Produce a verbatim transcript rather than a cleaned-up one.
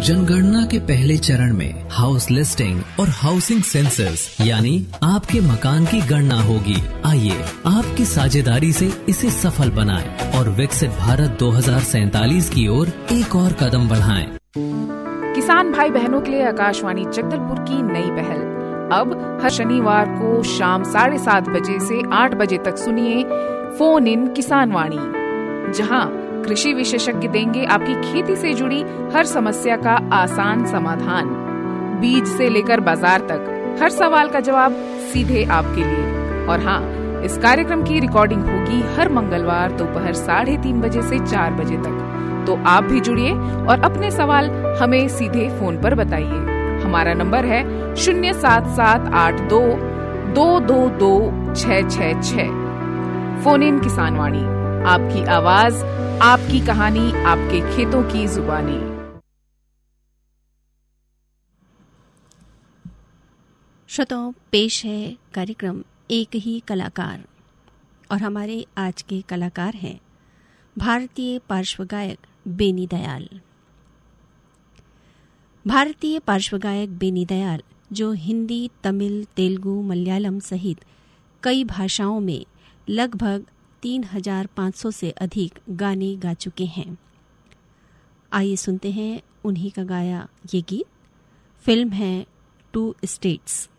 जनगणना के पहले चरण में हाउस लिस्टिंग और हाउसिंग सेंसस यानी आपके मकान की गणना होगी। आइए आपकी साझेदारी से इसे सफल बनाएं और विकसित भारत दो हज़ार सैंतालीस की ओर एक और कदम बढ़ाएं। किसान भाई बहनों के लिए आकाशवाणी जगदलपुर की नई पहल। अब हर शनिवार को शाम साढ़े सात बजे से आठ बजे तक सुनिए फोन इन किसान वाणी, जहां कृषि विशेषज्ञ देंगे आपकी खेती से जुड़ी हर समस्या का आसान समाधान। बीज से लेकर बाजार तक हर सवाल का जवाब सीधे आपके लिए। और हाँ, इस कार्यक्रम की रिकॉर्डिंग होगी हर मंगलवार दोपहर साढ़े तीन बजे से चार बजे तक। तो आप भी जुड़िए और अपने सवाल हमें सीधे फोन पर बताइए। हमारा नंबर है शून्य सात सात आठ दो दो दो दो छह छह छह। फोन इन किसान वाणी, आपकी आवाज, आपकी कहानी, आपके खेतों की जुबानी। श्रोताओं, पेश है कार्यक्रम एक ही कलाकार, और हमारे आज के कलाकार हैं भारतीय पार्श्व गायक बेनी दयाल। भारतीय पार्श्व गायक बेनी दयाल, जो हिंदी, तमिल, तेलुगु, मलयालम सहित कई भाषाओं में लगभग तीन हजार पाँच सौ से अधिक गाने गा चुके हैं। आइए सुनते हैं उन्हीं का गाया ये गीत। फिल्म है टू स्टेट्स।